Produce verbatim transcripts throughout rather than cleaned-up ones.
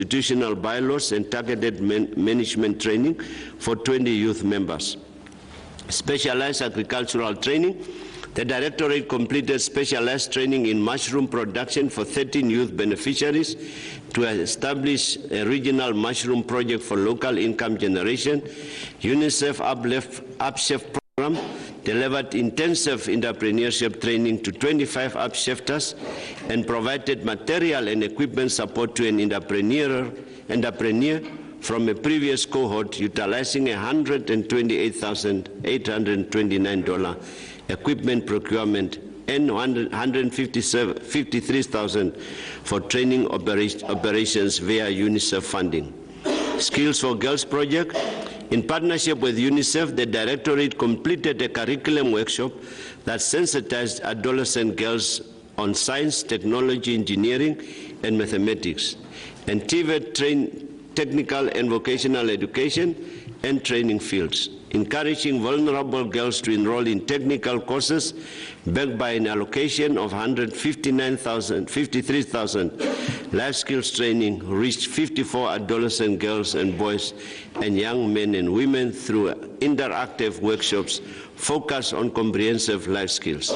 institutional bylaws and targeted man management training for twenty youth members. Specialized agricultural training. The Directorate completed specialized training in mushroom production for thirteen youth beneficiaries to establish a regional mushroom project for local income generation. UNICEF Uplift Upchef program delivered intensive entrepreneurship training to twenty-five upshifters and provided material and equipment support to an entrepreneur, entrepreneur from a previous cohort utilizing one hundred twenty-eight thousand eight hundred twenty-nine dollars equipment procurement and one hundred fifty-three thousand dollars for training operation, operations via UNICEF funding. Skills for Girls project. In partnership with UNICEF, the Directorate completed a curriculum workshop that sensitized adolescent girls on science, technology, engineering, and mathematics, and T V E T trained technical and vocational education and training fields, encouraging vulnerable girls to enroll in technical courses backed by an allocation of one hundred fifty-nine thousand, fifty-three thousand. Life skills training reached fifty-four adolescent girls and boys and young men and women through interactive workshops focused on comprehensive life skills.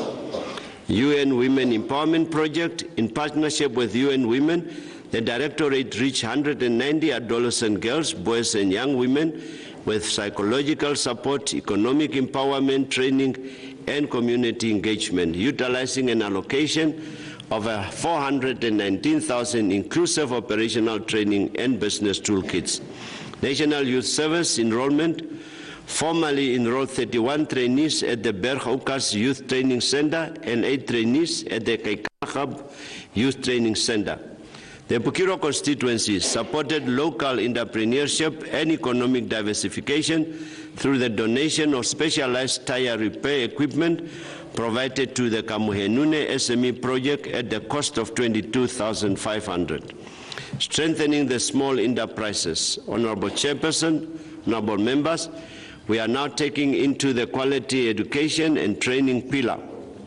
U N Women Empowerment Project, in partnership with U N Women, the Directorate reached one hundred ninety adolescent girls, boys, and young women with psychological support, economic empowerment training, and community engagement, utilizing an allocation of four hundred nineteen thousand inclusive operational training and business toolkits. National Youth Service enrollment formally enrolled thirty-one trainees at the Berg-Okas Youth Training Center and eight trainees at the Kaikahab Youth Training Center. The Pukiro constituency supported local entrepreneurship and economic diversification through the donation of specialized tire repair equipment provided to the Kamuhenune S M E project at the cost of twenty-two thousand five hundred dollars. Strengthening the small enterprises. Honorable Chairperson, honorable members, we are now taking into the quality education and training pillar.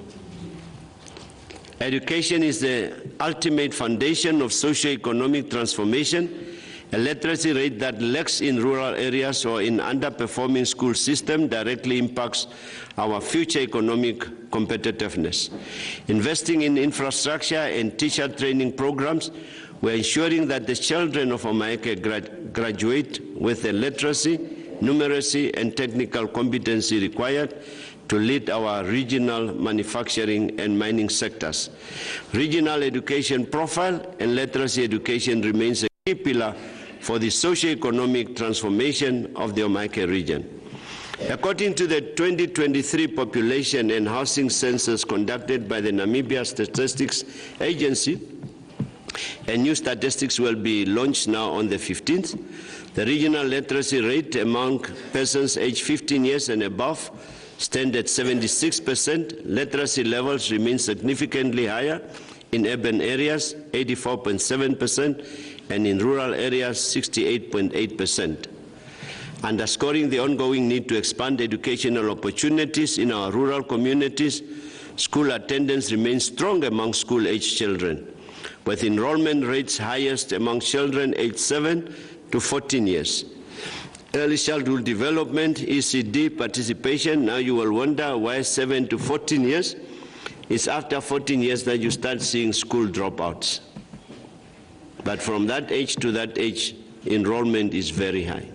Education is the ultimate foundation of socio-economic transformation. A literacy rate that lacks in rural areas or in underperforming school system directly impacts our future economic competitiveness. Investing in infrastructure and teacher training programs, we're ensuring that the children of Omaheke grad graduate with the literacy, numeracy, and technical competency required to lead our regional manufacturing and mining sectors. Regional education profile and literacy education remains a key pillar for the socio-economic transformation of the Omaheke region. According to the twenty twenty-three population and housing census conducted by the Namibia Statistics Agency, and new statistics will be launched now on the fifteenth. The regional literacy rate among persons aged fifteen years and above stand at seventy-six percent. Literacy levels remain significantly higher in urban areas, eighty-four point seven percent, and in rural areas, sixty-eight point eight percent. Underscoring the ongoing need to expand educational opportunities in our rural communities, school attendance remains strong among school-aged children, with enrollment rates highest among children aged seven to fourteen years. Early childhood development, E C D participation, now you will wonder why seven to fourteen years. It's after fourteen years that you start seeing school dropouts. But from that age to that age, enrollment is very high.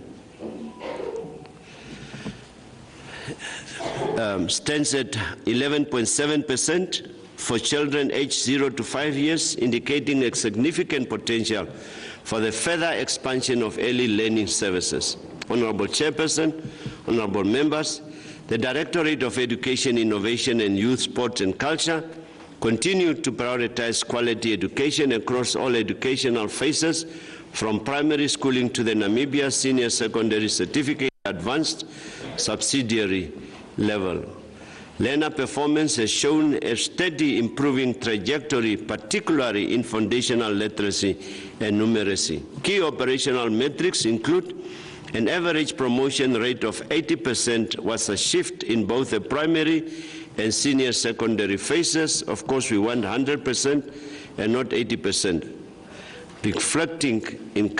Um, stands at eleven point seven percent for children aged zero to five years, indicating a significant potential for the further expansion of early learning services. Honorable Chairperson, honorable members, the Directorate of Education, Innovation and Youth, Sport and Culture continue to prioritize quality education across all educational phases, from primary schooling to the Namibia Senior Secondary Certificate Advanced Subsidiary level. Learner performance has shown a steady improving trajectory, particularly in foundational literacy and numeracy. Key operational metrics include an average promotion rate of eighty percent was a shift in both the primary and senior secondary phases. Of course, we want one hundred percent and not eighty percent, reflecting in